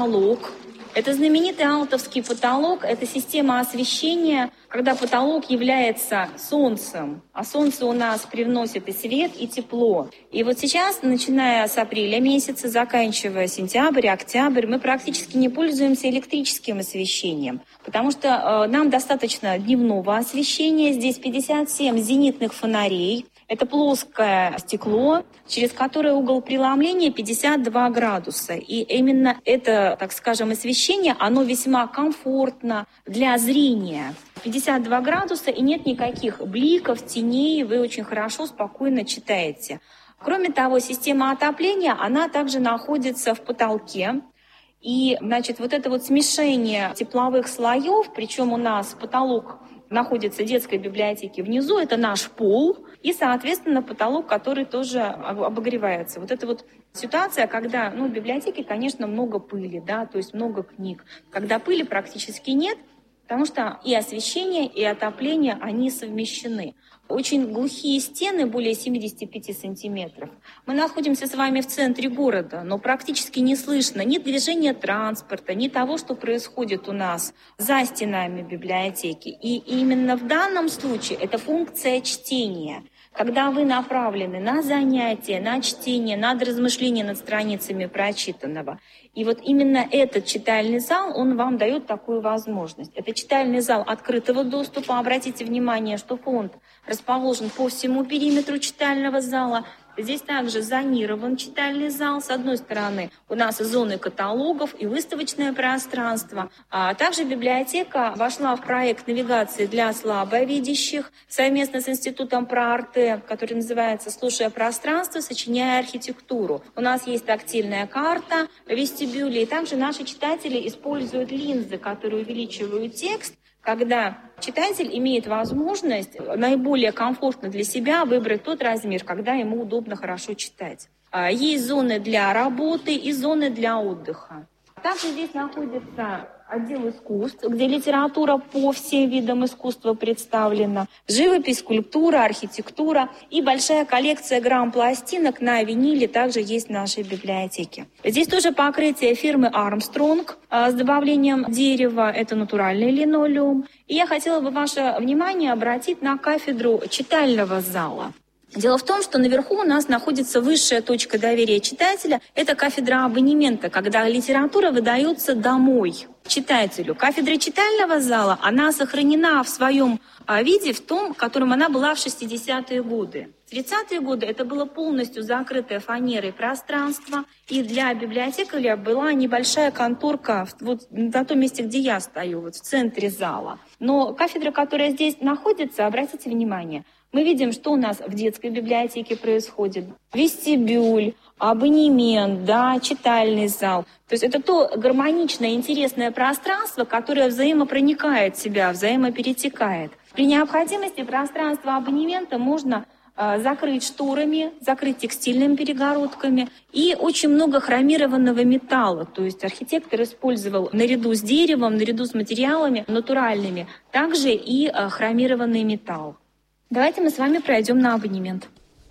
Потолок. Это знаменитый алтовский потолок, это система освещения, когда потолок является солнцем, а солнце у нас привносит и свет, и тепло. И вот сейчас, начиная с апреля месяца, заканчивая сентябрь, октябрь, мы практически не пользуемся электрическим освещением, потому что нам достаточно дневного освещения, здесь 57 зенитных фонарей. Это плоское стекло, через которое угол преломления 52 градуса. И именно это, так скажем, освещение, оно весьма комфортно для зрения. 52 градуса и нет никаких бликов, теней, вы очень хорошо, спокойно читаете. Кроме того, система отопления, она также находится в потолке. И, значит, вот это вот смешение тепловых слоев, причем у нас потолок находится в детской библиотеке внизу, это наш пол, и, соответственно, потолок, который тоже обогревается. Вот эта вот ситуация, когда, в библиотеке, конечно, много пыли, да, то есть много книг. Когда пыли практически нет, потому что и освещение, и отопление, они совмещены. Очень глухие стены, более 75 сантиметров. Мы находимся с вами в центре города, но практически не слышно ни движения транспорта, ни того, что происходит у нас за стенами библиотеки. И именно в данном случае это функция чтения. Когда вы направлены на занятия, на чтение, на размышления над страницами прочитанного. И вот именно этот читальный зал, он вам дает такую возможность. Это читальный зал открытого доступа. Обратите внимание, что фонд расположен по всему периметру читального зала. Здесь также зонирован читальный зал. С одной стороны у нас зоны каталогов и выставочное пространство. А также библиотека вошла в проект навигации для слабовидящих совместно с Институтом ПроАрте, который называется «Слушая пространство, сочиняя архитектуру». У нас есть тактильная карта вестибюля, и также наши читатели используют линзы, которые увеличивают текст, когда читатель имеет возможность наиболее комфортно для себя выбрать тот размер, когда ему удобно хорошо читать. Есть зоны для работы и зоны для отдыха. Также здесь находится отдел искусств, где литература по всем видам искусства представлена, живопись, скульптура, архитектура и большая коллекция грамм-пластинок на виниле также есть в нашей библиотеке. Здесь тоже покрытие фирмы Armstrong с добавлением дерева, это натуральный линолеум. И я хотела бы ваше внимание обратить на кафедру читального зала. Дело в том, что наверху у нас находится высшая точка доверия читателя. Это кафедра абонемента, когда литература выдается домой читателю. Кафедра читального зала, она сохранена в своем виде, в том, в котором она была в 60-е годы. В 30-е годы это было полностью закрытое фанерой пространство, и для библиотекаря была небольшая конторка вот на том месте, где я стою, вот в центре зала. Но кафедра, которая здесь находится, обратите внимание, мы видим, что у нас в детской библиотеке происходит. Вестибюль, абонемент, да, читальный зал. То есть это то гармоничное, интересное пространство, которое взаимопроникает в себя, взаимоперетекает. При необходимости пространство абонемента можно закрыть шторами, закрыть текстильными перегородками. И очень много хромированного металла. То есть архитектор использовал наряду с деревом, наряду с материалами натуральными, также и хромированный металл. Давайте мы с вами пройдем на абонемент.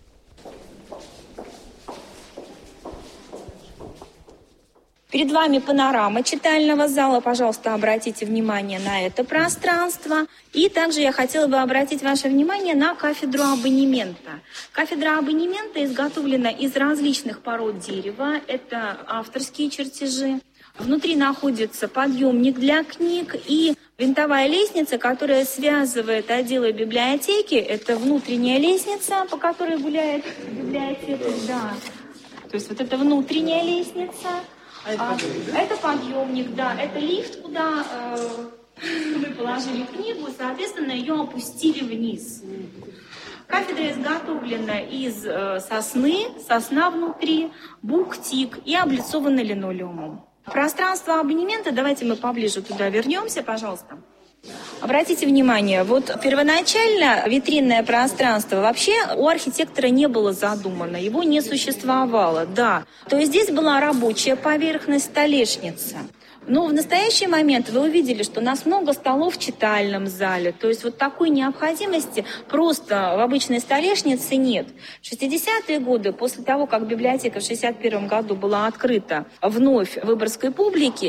Перед вами панорама читального зала. Пожалуйста, обратите внимание на это пространство. И также я хотела бы обратить ваше внимание на кафедру абонемента. Кафедра абонемента изготовлена из различных пород дерева. Это авторские чертежи. Внутри находится подъемник для книг и винтовая лестница, которая связывает отделы библиотеки. Это внутренняя лестница, по которой гуляет библиотека. Да. То есть вот это внутренняя лестница. Это подъемник, да. Это лифт, куда вы положили книгу, соответственно, ее опустили вниз. Кафедра изготовлена из сосны, сосна внутри, бук, тик и облицована линолеумом. Пространство абонемента, давайте мы поближе туда вернемся, пожалуйста. Обратите внимание, вот первоначально витринное пространство вообще у архитектора не было задумано, его не существовало, да. То есть здесь была рабочая поверхность, столешница. Но в настоящий момент вы увидели, что у нас много столов в читальном зале. То есть вот такой необходимости просто в обычной столешнице нет. В 60-е годы, после того, как библиотека в 61 году была открыта вновь выборгской публике,